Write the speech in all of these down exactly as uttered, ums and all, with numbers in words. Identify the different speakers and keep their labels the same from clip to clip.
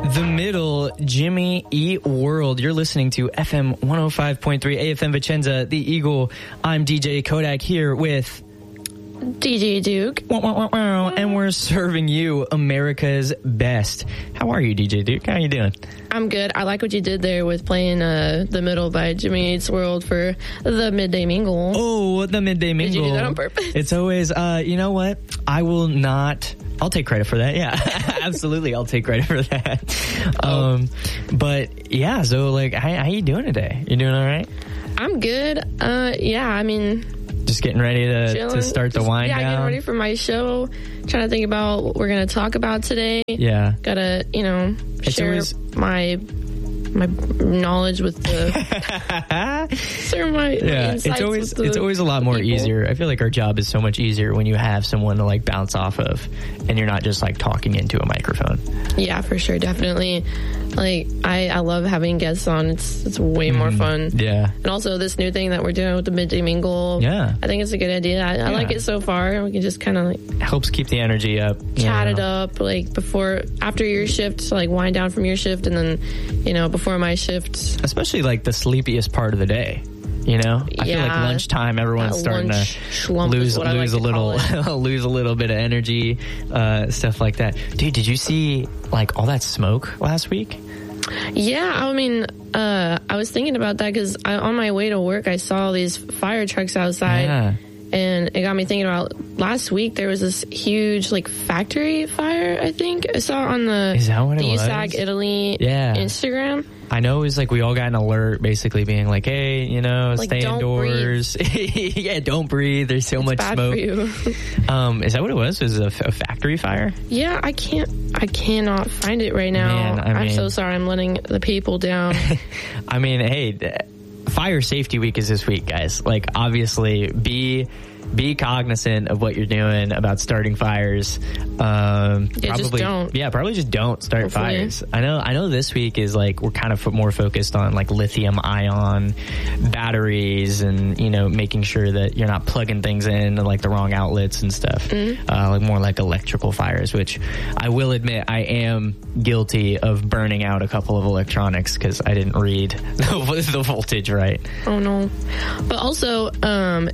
Speaker 1: The Middle, Jimmy Eat World. You're listening to F M one oh five point three A F M Vicenza, The Eagle. I'm D J Kodak here with
Speaker 2: D J Duke.
Speaker 1: Wah, wah, wah, wah, and we're serving you America's best. How are you, D J Duke? How are you doing?
Speaker 2: I'm good. I like what you did there with playing uh, The Middle by Jimmy Eats World for the Midday Mingle.
Speaker 1: Oh, the Midday Mingle.
Speaker 2: Did you do that on purpose?
Speaker 1: It's always, uh, you know what? I will not... I'll take credit for that. Yeah, absolutely. I'll take credit for that.
Speaker 2: Oh.
Speaker 1: Um, but yeah, so like, how, how you doing today? You doing all right?
Speaker 2: I'm good. Uh, yeah, I mean,
Speaker 1: just getting ready to, to start the wind
Speaker 2: yeah,
Speaker 1: down. Yeah,
Speaker 2: getting ready for my show. Trying to think about what we're going to talk about today.
Speaker 1: Yeah.
Speaker 2: Gotta, you know,
Speaker 1: it's
Speaker 2: share
Speaker 1: always...
Speaker 2: my my knowledge with the share my
Speaker 1: yeah
Speaker 2: insights
Speaker 1: it's always
Speaker 2: with the,
Speaker 1: it's always a lot more
Speaker 2: people.
Speaker 1: easier. I feel like our job is so much easier when you have someone to like bounce off of and you're not just like talking into a microphone.
Speaker 2: Yeah, for sure, definitely. Like I, I love having guests on. It's it's way mm, more fun.
Speaker 1: Yeah.
Speaker 2: And also this new thing that we're doing with the Midday Mingle.
Speaker 1: Yeah.
Speaker 2: I think it's a good idea. I, yeah. I like it so far. We can just kind of like
Speaker 1: helps keep the energy up.
Speaker 2: Chat
Speaker 1: know.
Speaker 2: it up like before, after your shift, like wind down from your shift, and then you know before my shift.
Speaker 1: Especially like the sleepiest part of the day. You know, I
Speaker 2: yeah,
Speaker 1: feel like lunchtime, everyone's starting to lose lose like a little lose a little bit of energy, uh, stuff like that. Dude, did you see like all that smoke last week?
Speaker 2: Yeah, I mean, uh, I was thinking about that because on my way to work, I saw these fire trucks outside,
Speaker 1: yeah.
Speaker 2: and it got me thinking about last week. There was this huge like factory fire. I think I saw on the
Speaker 1: Is that what
Speaker 2: the
Speaker 1: it
Speaker 2: U S A
Speaker 1: was?
Speaker 2: G Italy
Speaker 1: yeah.
Speaker 2: Instagram.
Speaker 1: I know it was like we all got an alert basically being like, hey, you know,
Speaker 2: like,
Speaker 1: stay
Speaker 2: don't
Speaker 1: indoors. yeah, don't breathe. There's so
Speaker 2: it's
Speaker 1: much
Speaker 2: bad
Speaker 1: smoke.
Speaker 2: For you.
Speaker 1: um, is that what it was? Was it a, a factory fire?
Speaker 2: Yeah, I can't, I cannot find it right now.
Speaker 1: Man, I mean,
Speaker 2: I'm so sorry. I'm letting the people down.
Speaker 1: I mean, hey, Fire Safety Week is this week, guys. Like, obviously, be... Be cognizant of what you're doing about starting fires. Um,
Speaker 2: yeah,
Speaker 1: probably,
Speaker 2: just don't.
Speaker 1: Yeah, probably just don't start
Speaker 2: Hopefully.
Speaker 1: fires. I know. I know. This week is like we're kind of more focused on like lithium ion batteries and you know making sure that you're not plugging things in like the wrong outlets and stuff.
Speaker 2: Mm-hmm.
Speaker 1: Uh, like more like electrical fires, which I will admit I am guilty of burning out a couple of electronics because I didn't read the, the voltage right.
Speaker 2: Oh no! But also, um.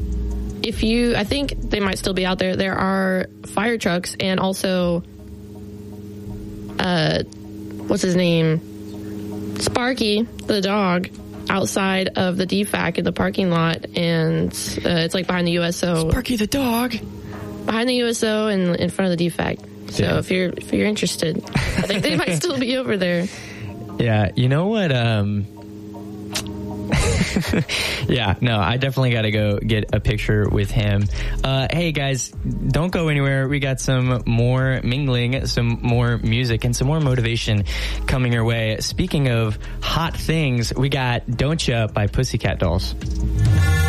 Speaker 2: If you, I think they might still be out there. There are fire trucks and also, uh, what's his name? Sparky, the dog, outside of the D FAC in the parking lot, and uh, it's like behind the U S O.
Speaker 1: Sparky the dog,
Speaker 2: behind the U S O and in front of the D FAC. So yeah. if you're if you're interested, I think they might still be over there.
Speaker 1: Yeah, you know what? Um. yeah, no, I definitely got to go get a picture with him. Uh, hey, guys, don't go anywhere. We got some more mingling, some more music, and some more motivation coming your way. Speaking of hot things, we got Don't Ya by Pussycat Dolls.